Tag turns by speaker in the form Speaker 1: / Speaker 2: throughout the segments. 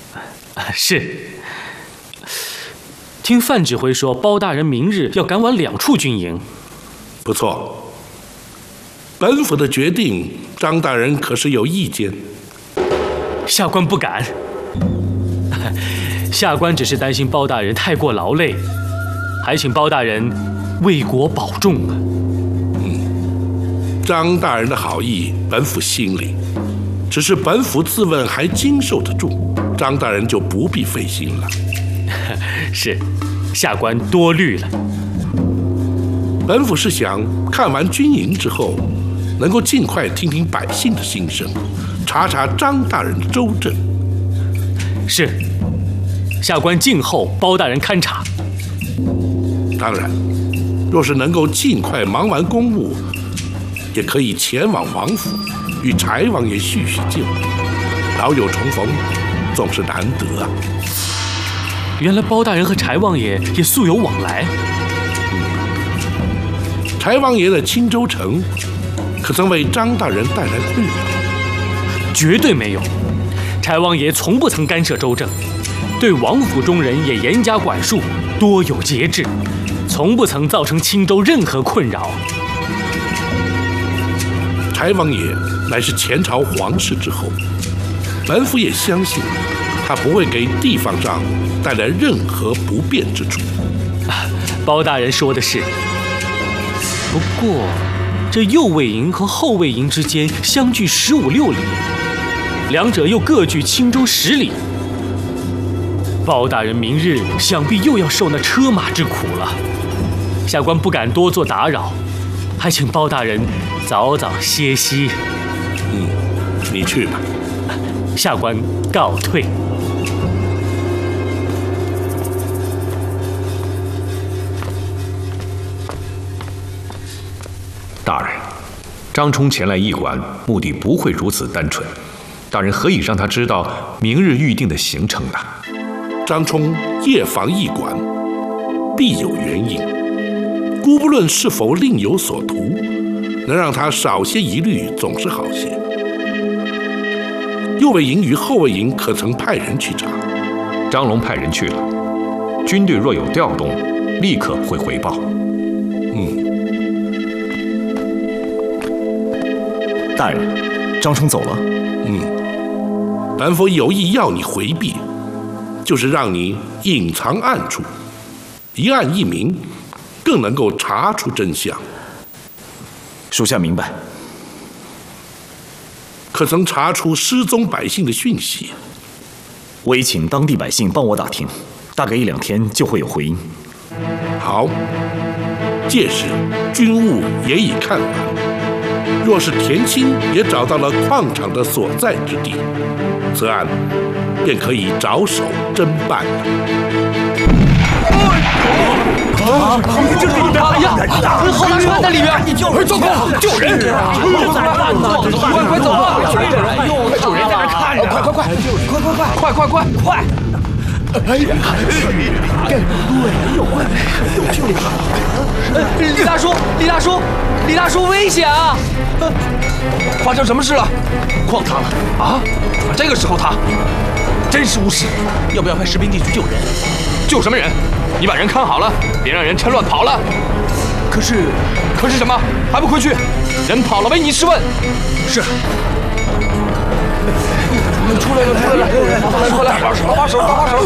Speaker 1: 是。听范指挥说，包大人明日要赶往2处军营。
Speaker 2: 不错，本府的决定，张大人可是有意见？
Speaker 1: 下官不敢。下官只是担心包大人太过劳累，还请包大人为国保重啊。
Speaker 2: 张大人的好意，本府心里，只是本府自问还经受得住，张大人就不必费心了。
Speaker 1: 是，下官多虑了。
Speaker 2: 本府是想看完军营之后，能够尽快听听百姓的心声，查查张大人的州政。
Speaker 1: 是，下官静候包大人勘察。
Speaker 2: 当然，若是能够尽快忙完公务，也可以前往王府，与柴王爷叙叙旧。老友重逢，总是难得啊。
Speaker 1: 原来包大人和柴王爷也素有往来。
Speaker 2: 柴王爷的青州城，可曾为张大人带来困扰？
Speaker 1: 绝对没有，柴王爷从不曾干涉州政，对王府中人也严加管束，多有节制，从不曾造成青州任何困扰。
Speaker 2: 柴王爷乃是前朝皇室之后，本府也相信他不会给地方上带来任何不便之处。
Speaker 1: 包大人说的是。不过，这右卫营和后卫营之间相距15、16里，两者又各距青州10里。包大人明日想必又要受那车马之苦了，下官不敢多做打扰，还请包大人早早歇息。
Speaker 2: 你去吧。
Speaker 1: 下官告退。
Speaker 3: 大人，张冲前来驿馆，目的不会如此单纯。大人何以让他知道明日预定的行程呢？
Speaker 2: 张冲夜访驿馆，必有原因。姑不论是否另有所图，能让他少些疑虑，总是好些。右卫营与后卫营可曾派人去查？
Speaker 3: 张龙派人去了，军队若有调动，立刻会回报。
Speaker 4: 大人，张冲走了。
Speaker 2: 本府有意要你回避，就是让你隐藏暗处，一暗一明，更能够查出真相。
Speaker 4: 属下明白。
Speaker 2: 可曾查出失踪百姓的讯息？
Speaker 4: 我已请当地百姓帮我打听，大概1、2天就会有回音。
Speaker 2: 好，届时军务也已看完。若是田青也找到了矿场的所在之地，此案便可以着手侦办了。
Speaker 1: 这里边，哎呀，好大船在里边！你救人！走快，救人！快走啊！有人在那看着！快！哎呀！李大叔，危险啊！
Speaker 5: 发生什么事了？矿塌了啊！这个时候塌，真是无耻！要不要派士兵进去救人？救什么人？你把人看好了，别让人趁乱跑了。可是什么？还不快去！人跑了，唯你是问。是。出来了！快来！把手！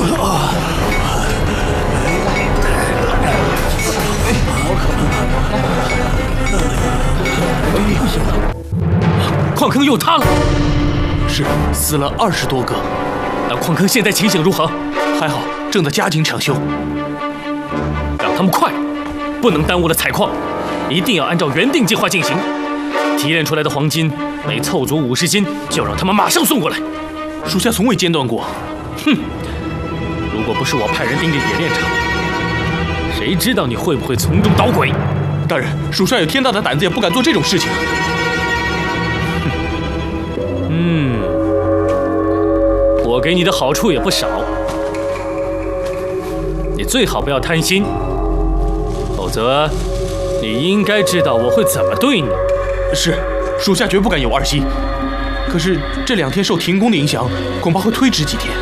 Speaker 1: 矿坑又塌了，是死了20多个。那矿坑现在情形如何？
Speaker 5: 还好，正在加紧抢修。
Speaker 1: 让他们快，不能耽误了采矿，一定要按照原定计划进行。提炼出来的黄金，每凑足50斤，就让他们马上送过来。
Speaker 5: 属下从未间断过。
Speaker 1: 哼！如果不是我派人盯着冶炼厂，谁知道你会不会从中捣鬼？
Speaker 5: 大人，属下有天大的胆子，也不敢做这种事情。
Speaker 1: 我给你的好处也不少，你最好不要贪心，否则你应该知道我会怎么对你。
Speaker 5: 是，属下绝不敢有二心。可是这2天受停工的影响，恐怕会推迟几天。